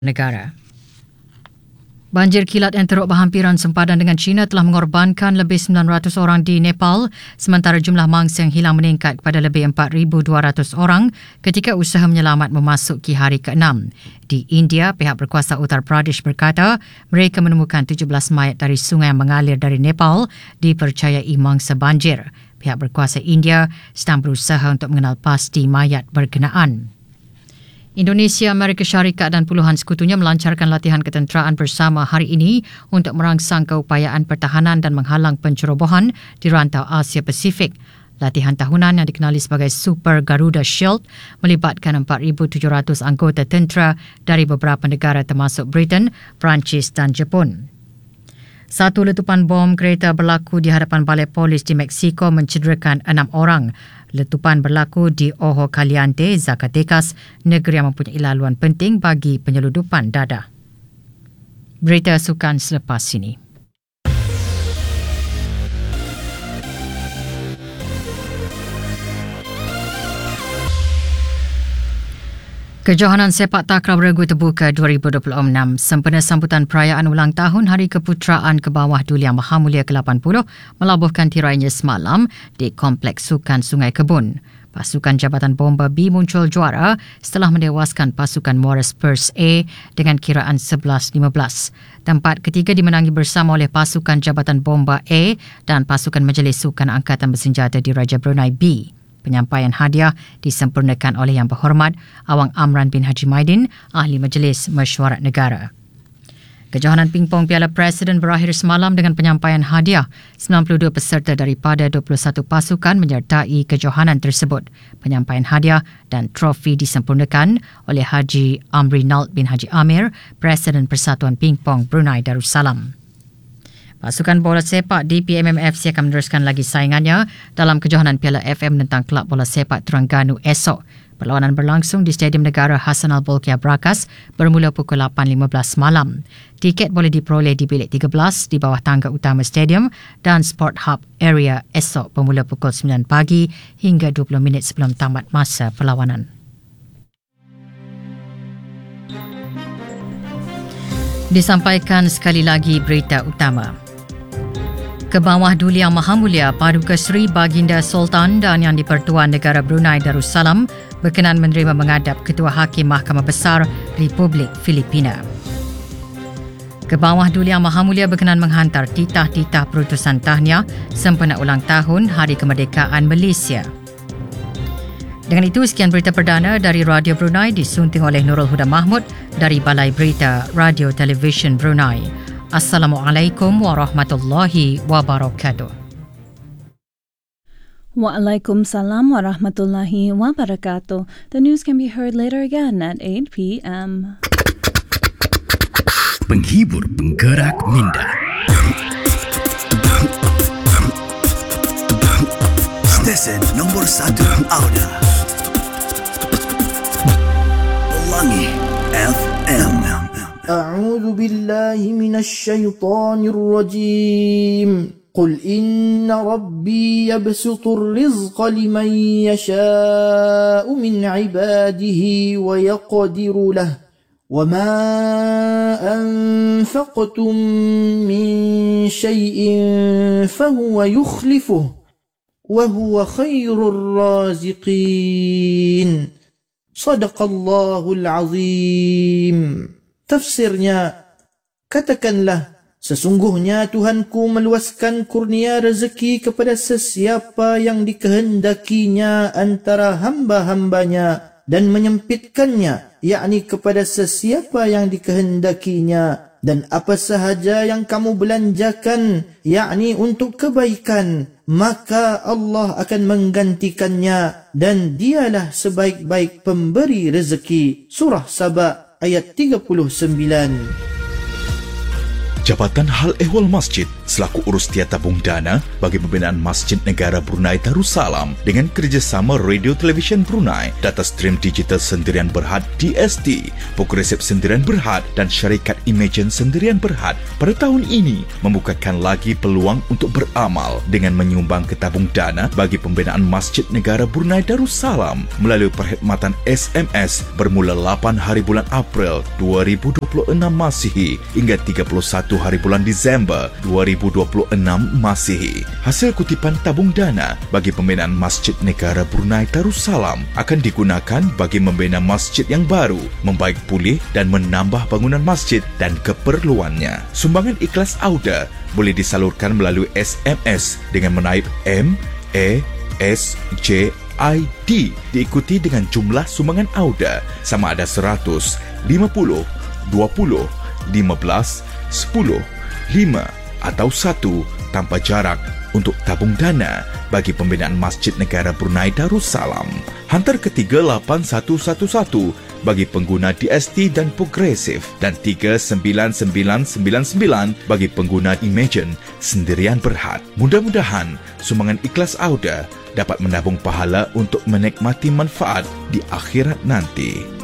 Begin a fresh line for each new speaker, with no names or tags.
negara. Banjir kilat yang teruk berhampiran sempadan dengan China telah mengorbankan lebih 900 orang di Nepal, sementara jumlah mangsa yang hilang meningkat kepada lebih 4,200 orang ketika usaha menyelamat memasuki hari ke-6. Di India, pihak berkuasa Uttar Pradesh berkata mereka menemukan 17 mayat dari sungai yang mengalir dari Nepal dipercayai mangsa banjir. Pihak berkuasa India sedang berusaha untuk mengenal pasti mayat berkenaan. Indonesia, Amerika Syarikat dan puluhan sekutunya melancarkan latihan ketenteraan bersama hari ini untuk merangsang keupayaan pertahanan dan menghalang pencerobohan di rantau Asia Pasifik. Latihan tahunan yang dikenali sebagai Super Garuda Shield melibatkan 4,700 anggota tentera dari beberapa negara termasuk Britain, Perancis dan Jepun. Satu letupan bom kereta berlaku di hadapan balai polis di Mexico mencederakan 6 orang. Letupan berlaku di Ojo Caliente, Zacatecas, negeri yang mempunyai laluan penting bagi penyeludupan dadah. Berita sukan selepas ini. Kejohanan Sepak Takraw Regu terbuka 2026 sempena sambutan perayaan ulang tahun Hari Keputeraan ke Bawah Duli Yang Maha Mulia ke-80 melabuhkan tirainya semalam di Kompleks Sukan Sungai Kebun. Pasukan Jabatan Bomba B muncul juara setelah menewaskan pasukan Morris Spurs A dengan kiraan 11-15. Tempat ketiga dimenangi bersama oleh pasukan Jabatan Bomba A dan pasukan Majlis Sukan Angkatan Bersenjata di Raja Brunei B. Penyampaian hadiah disempurnakan oleh Yang Berhormat Awang Amran bin Haji Maidin, Ahli Majlis Mesyuarat Negara. Kejohanan pingpong Piala Presiden berakhir semalam dengan penyampaian hadiah. 92 peserta daripada 21 pasukan menyertai kejohanan tersebut. Penyampaian hadiah dan trofi disempurnakan oleh Haji Amri Nalt bin Haji Amir, Presiden Persatuan Pingpong Brunei Darussalam. Pasukan bola sepak DPMMFC akan meneruskan lagi saingannya dalam kejohanan Piala FM tentang Kelab Bola Sepak Terengganu esok. Perlawanan berlangsung di Stadium Negara Hassan Al-Bolkiah Brakas bermula pukul 8.15 malam. Tiket boleh diperoleh di bilik 13 di bawah tangga utama stadium dan Sport Hub Area esok bermula pukul 9 pagi hingga 20 minit sebelum tamat masa perlawanan. Disampaikan sekali lagi berita utama. Ke Bawah Duli Yang Maha Mulia Paduka Seri Baginda Sultan dan Yang di-Pertuan Negara Brunei Darussalam berkenan menerima menghadap Ketua Hakim Mahkamah Besar Republik Filipina. Ke Bawah Duli Yang Maha Mulia berkenan menghantar titah-titah perutusan tahniah sempena ulang tahun Hari Kemerdekaan Malaysia. Dengan itu, sekian berita perdana dari Radio Brunei disunting oleh Nurul Huda Mahmud dari Balai Berita Radio Television Brunei. Assalamualaikum warahmatullahi wabarakatuh.
Waalaikumsalam warahmatullahi wabarakatuh. The news can be heard later again at 8 p.m.
Penghibur penggerak minda. Stesen nombor 1 Auda. Pelangi FM.
أعوذ بالله من الشيطان الرجيم قل إن ربي يبسط الرزق لمن يشاء من عباده ويقدر له وما أنفقتم من شيء فهو يخلفه وهو خير الرازقين صدق الله العظيم. Tafsirnya, katakanlah, sesungguhnya Tuhanku meluaskan kurnia rezeki kepada sesiapa yang dikehendakinya antara hamba-hambanya dan menyempitkannya, yakni kepada sesiapa yang dikehendakinya. Dan apa sahaja yang kamu belanjakan, yakni untuk kebaikan, maka Allah akan menggantikannya dan dialah sebaik-baik pemberi rezeki. Surah Saba ayat 39.
Jabatan Hal Ehwal Masjid selaku urus tiada tabung dana bagi pembinaan Masjid Negara Brunei Darussalam dengan kerjasama Radio Television Brunei, Data Stream Digital Sendirian Berhad DST, Progresif Sendirian Berhad dan Syarikat Imagine Sendirian Berhad pada tahun ini membukakan lagi peluang untuk beramal dengan menyumbang ke tabung dana bagi pembinaan Masjid Negara Brunei Darussalam melalui perkhidmatan SMS bermula 8 hari bulan April 2026 Masihi hingga 31 hari bulan Disember 2026 Masihi. Hasil kutipan tabung dana bagi pembinaan Masjid Negara Brunei Darussalam akan digunakan bagi membina masjid yang baru, membaik pulih dan menambah bangunan masjid dan keperluannya. Sumbangan ikhlas Auda boleh disalurkan melalui SMS dengan menaip MESJID diikuti dengan jumlah sumbangan Auda sama ada 100, 50, 20, 15, 10, 5 atau 1 tanpa jarak untuk tabung dana bagi pembinaan Masjid Negara Brunei Darussalam. Hantar ke 38111 bagi pengguna DST dan Progresif dan 39999 bagi pengguna Imagine Sendirian Berhad. Mudah-mudahan sumbangan ikhlas Auda dapat menabung pahala untuk menikmati manfaat di akhirat nanti.